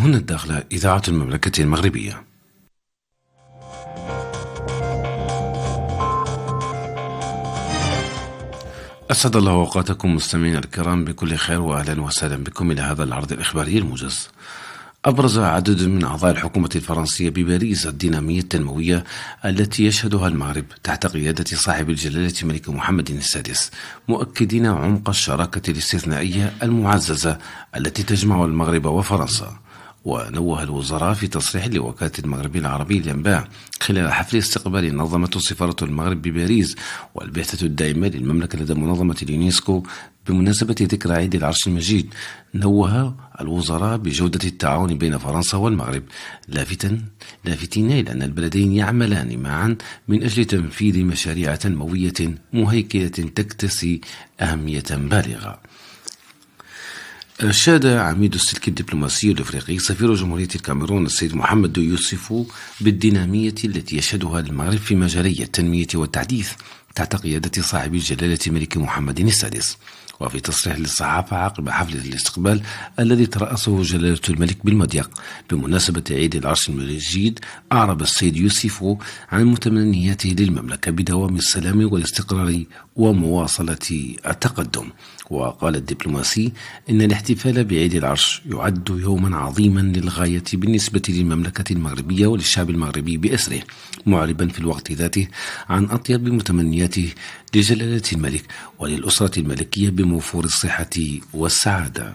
هنا الداخلة إذاعة المملكة المغربية. أسعد الله أوقاتكم مستمعينا الكرام بكل خير، وأهلا وسهلا بكم إلى هذا العرض الإخباري الموجز. أبرز عدد من أعضاء الحكومة الفرنسية بباريس الدينامية التنموية التي يشهدها المغرب تحت قيادة صاحب الجلالة الملك محمد السادس، مؤكدين عمق الشراكة الاستثنائية المعززة التي تجمع المغرب وفرنسا. ونوه الوزراء في تصريح لوكالة المغرب العربي للأنباء خلال حفل استقبال نظمته سفارة المغرب بباريس والبعثة الدائمة للمملكة لدى منظمة اليونسكو بمناسبة ذكرى عيد العرش المجيد. نوه الوزراء بجودة التعاون بين فرنسا والمغرب، لافتين إلى أن البلدين يعملان معا من أجل تنفيذ مشاريع تنموية مهيكلة تكتسي أهمية بالغة. أشاد عميد السلك الدبلوماسي الأفريقي سفير جمهورية الكاميرون السيد محمد يوسف بالدينامية التي يشهدها المغرب في مجالي التنمية والتحديث تحت قيادة صاحب الجلالة الملك محمد السادس. وفي تصريح للصحافة عقب حفل الاستقبال الذي ترأسه جلالة الملك بالمضيق بمناسبة عيد العرش المجيد، أعرب السيد يوسف عن متمنياته للمملكة بدوام السلام والاستقرار ومواصلة التقدم. وقال الدبلوماسي إن الاحتفال بعيد العرش يعد يوما عظيما للغاية بالنسبة للمملكة المغربية وللشعب المغربي بأسره، معربا في الوقت ذاته عن أطيب متمنياته لجلالة الملك وللأسرة الملكية بموفور الصحة والسعادة.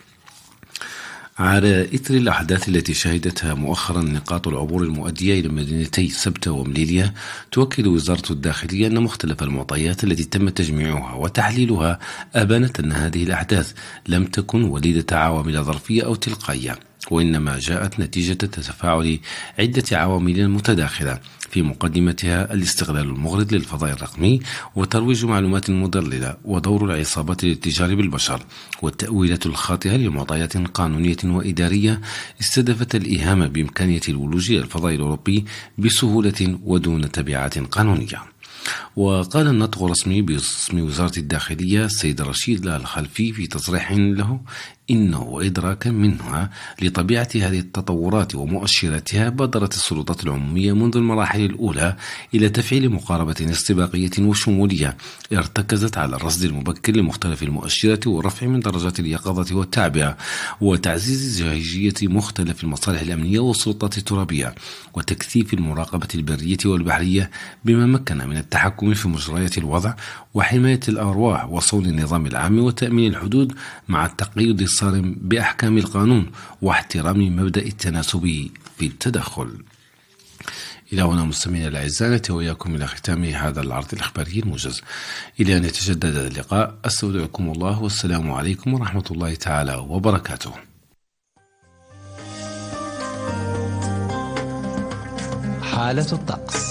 على إثر الأحداث التي شهدتها مؤخرا نقاط العبور المؤدية إلى مدينتي سبتة ومليلية، تؤكد وزارة الداخلية أن مختلف المعطيات التي تم تجميعها وتحليلها أبانت أن هذه الأحداث لم تكن وليدة عوامل ظرفية أو تلقائية، وإنما جاءت نتيجة تفاعل عدة عوامل متداخلة، في مقدمتها الاستغلال المغرض للفضاء الرقمي وترويج معلومات مضللة ودور العصابات للتجار بالبشر والتأويلات الخاطئة لمعطيات قانونية وإدارية استهدفت الإيهام بإمكانية الولوج إلى الفضاء الأوروبي بسهولة ودون تبعات قانونية. وقال الناطق الرسمي باسم وزارة الداخلية السيد رشيد الخلفي في تصريح له إنه إدراكا منها لطبيعة هذه التطورات ومؤشراتها، بادرت السلطات العمومية منذ المراحل الأولى إلى تفعيل مقاربة استباقية وشمولية ارتكزت على الرصد المبكر لمختلف المؤشرات والرفع من درجات اليقظة والتعبئة وتعزيز جاهزية مختلف المصالح الأمنية والسلطات الترابية وتكثيف المراقبة البرية والبحرية، بما مكن من التحكم في مجريات الوضع وحماية الأرواح وصون النظام العام وتأمين الحدود مع التقييد الصارم بأحكام القانون واحترام مبدأ التناسب في التدخل. إلى هنا مستمعينا الأعزاء نأتي وإياكم إلى ختام هذا العرض الإخباري الموجز. إلى أن يتجدد اللقاء أستودعكم الله والسلام عليكم ورحمة الله تعالى وبركاته. حالة الطقس.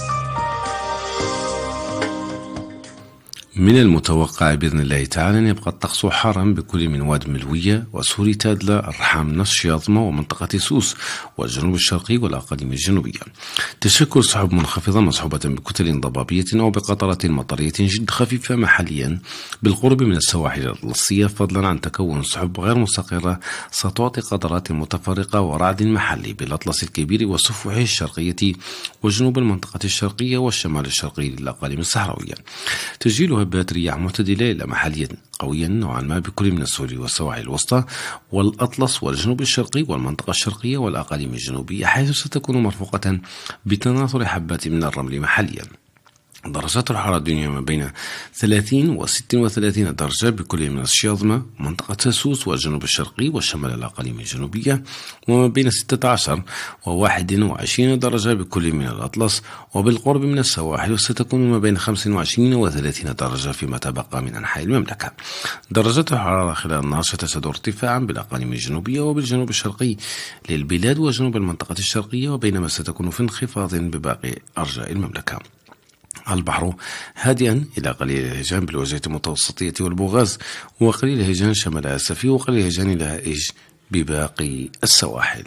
من المتوقع بإذن الله تعالى أن يبقى الطقس حارا بكل من واد ملوية وسوري تادلة الرحام نشياطمة ومنطقة سوس والجنوب الشرقي والأقاليم الجنوبية. تشكل سحب منخفضة مصحوبة بكتل ضبابية أو بقطرات مطرية جد خفيفة محليا بالقرب من السواحل الأطلسية، فضلا عن تكون سحب غير مستقرة ستعطي قطرات متفرقة ورعد محلي بالأطلس الكبير وسفوحه الشرقية وجنوب المنطقة الشرقية والشمال الشرقي للأقاليم الصحراوية. تسجيلها هبات رياح معتدلة إلى محليا قويا نوعا ما بكل من السوري والسواحل الوسطى والأطلس والجنوب الشرقي والمنطقة الشرقية والأقاليم الجنوبية، حيث ستكون مرفوقة بتناثر حبات من الرمل محليا. درجات الحرارة الدنيا ما بين 30 و 36 درجة بكل من الشياظمة منطقة سوس والجنوب الشرقي والشمال الأقاليم الجنوبية، وما بين 16 و 21 درجة بكل من الأطلس وبالقرب من السواحل، وستكون ما بين 25 و 30 درجة فيما تبقى من أنحاء المملكة. درجات الحرارة خلال النهار ستشهد ارتفاعا بالأقاليم الجنوبية وبالجنوب الشرقي للبلاد وجنوب المنطقة الشرقية، وبينما ستكون في انخفاض بباقي أرجاء المملكة. البحر هادئا إلى قليل الهيجان بالوجهة المتوسطية والبوغاز، وقليل الهيجان شمال آسفي، وقليل الهيجان الهائج بباقي السواحل.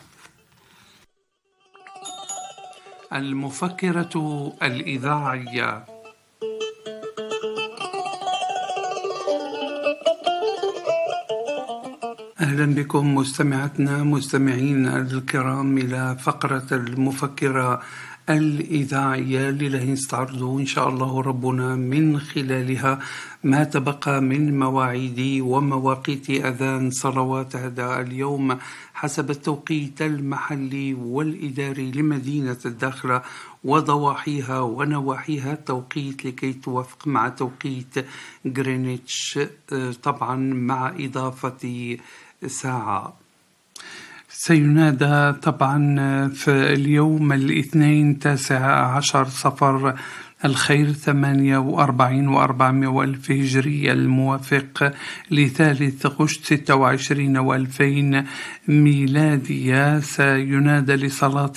المفكرة الإذاعية. أهلا بكم مستمعينا الكرام إلى فقرة المفكرة الإذاعية اللي نستعرض إن شاء الله ربنا من خلالها ما تبقى من مواعيد ومواقيت أذان صلوات هذا اليوم حسب التوقيت المحلي والإداري لمدينة الداخلة وضواحيها ونواحيها التوقيت لكي توافق مع توقيت غرينتش، طبعا مع إضافة ساعة. سينادى طبعا في اليوم الاثنين 19 صفر الخير 48 و400 وألف هجري الموافق لثالث غشت 26 و2000 ميلادية. سينادى لصلاة